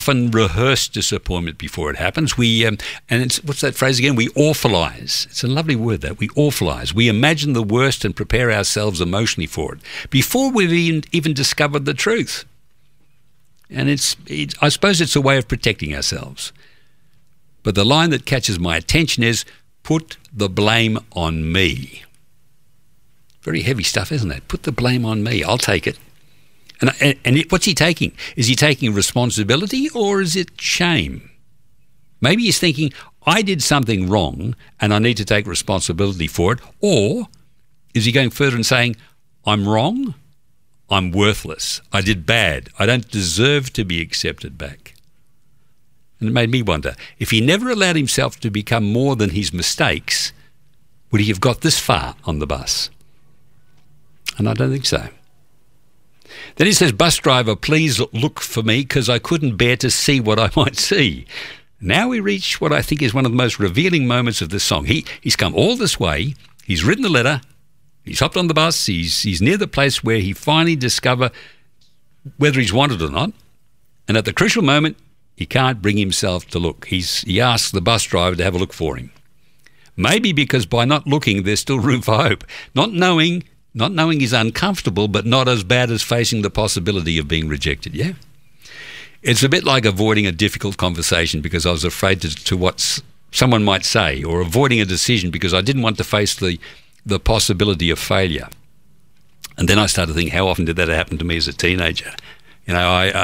often rehearse disappointment before it happens. We and it's, what's that phrase again? We awfulize. It's a lovely word, that. We awfulize. We imagine the worst and prepare ourselves emotionally for it before we've even discovered the truth. And I suppose it's a way of protecting ourselves. But the line that catches my attention is, put the blame on me. Very heavy stuff, isn't it? Put the blame on me. I'll take it. And what's he taking? Is he taking responsibility, or is it shame? Maybe he's thinking, I did something wrong and I need to take responsibility for it. Or is he going further and saying, I'm wrong, I'm worthless, I did bad, I don't deserve to be accepted back? And it made me wonder, if he never allowed himself to become more than his mistakes, would he have got this far on the bus? And I don't think so. Then he says, bus driver, please look for me because I couldn't bear to see what I might see. Now we reach what I think is one of the most revealing moments of this song. He's come all this way, he's written the letter, he's hopped on the bus, he's near the place where he finally discovers whether he's wanted or not. And at the crucial moment, he can't bring himself to look. He asks the bus driver to have a look for him. Maybe because by not looking, there's still room for hope. Not knowing is uncomfortable, but not as bad as facing the possibility of being rejected, yeah? It's a bit like avoiding a difficult conversation because I was afraid to what someone might say, or avoiding a decision because I didn't want to face the possibility of failure. And then I started thinking, how often did that happen to me as a teenager? You know,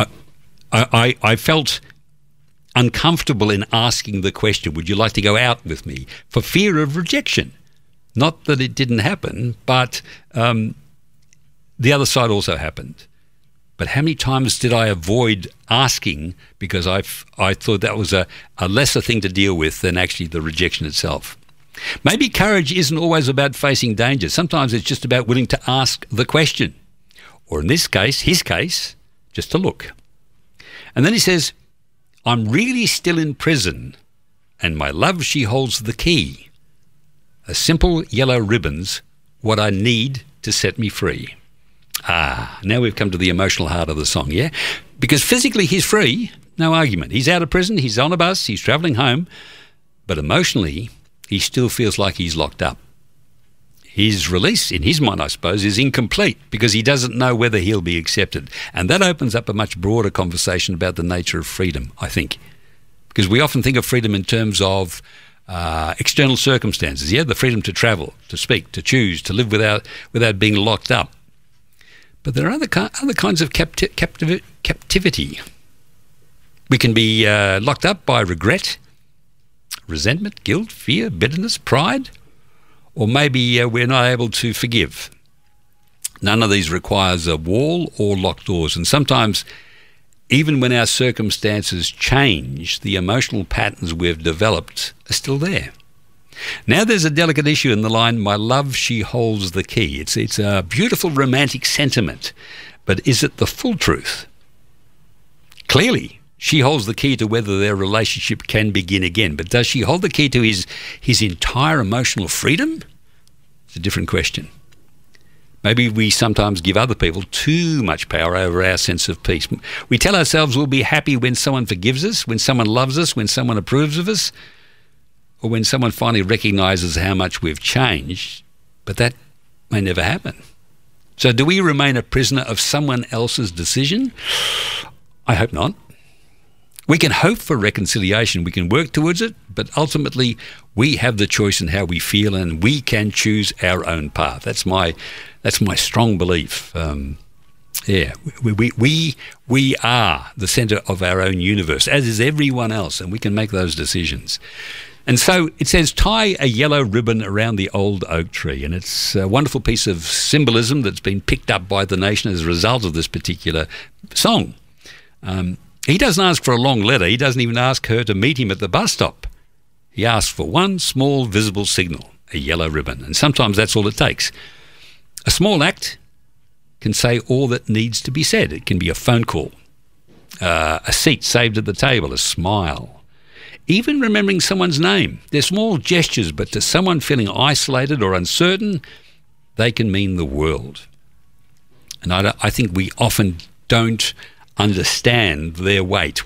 I felt uncomfortable in asking the question, would you like to go out with me, for fear of rejection? Not that it didn't happen, but the other side also happened. But how many times did I avoid asking because I thought that was a lesser thing to deal with than actually the rejection itself? Maybe courage isn't always about facing danger. Sometimes it's just about willing to ask the question. Or in this case, his case, just to look. And then he says, I'm really still in prison, and my love, she holds the key. A simple yellow ribbon's what I need to set me free. Now we've come to the emotional heart of the song, yeah? Because physically he's free, no argument. He's out of prison, he's on a bus, he's travelling home, but emotionally he still feels like he's locked up. His release, in his mind, I suppose, is incomplete because he doesn't know whether he'll be accepted. And that opens up a much broader conversation about the nature of freedom, I think. Because we often think of freedom in terms of external circumstances, yeah, the freedom to travel, to speak, to choose, to live without being locked up. But there are other kinds of captivity. We can be locked up by regret, resentment, guilt, fear, bitterness, pride, or maybe we're not able to forgive. None of these requires a wall or locked doors, and sometimes even when our circumstances change, the emotional patterns we've developed are still there. Now there's a delicate issue in the line, my love, she holds the key. It's a beautiful romantic sentiment, but is it the full truth? Clearly, she holds the key to whether their relationship can begin again, but does she hold the key to his entire emotional freedom? It's a different question. Maybe we sometimes give other people too much power over our sense of peace. We tell ourselves we'll be happy when someone forgives us, when someone loves us, when someone approves of us, or when someone finally recognises how much we've changed, but that may never happen. So do we remain a prisoner of someone else's decision? I hope not. We can hope for reconciliation, we can work towards it, but ultimately we have the choice in how we feel and we can choose our own path. That's my strong belief. We are the centre of our own universe, as is everyone else, and we can make those decisions. And so it says, tie a yellow ribbon around the old oak tree. And it's a wonderful piece of symbolism that's been picked up by the nation as a result of this particular song. He doesn't ask for a long letter. He doesn't even ask her to meet him at the bus stop. He asks for one small visible signal, a yellow ribbon. And sometimes that's all it takes. A small act can say all that needs to be said. It can be a phone call, a seat saved at the table, a smile, even remembering someone's name. They're small gestures, but to someone feeling isolated or uncertain, they can mean the world. And I think we often don't understand their weight.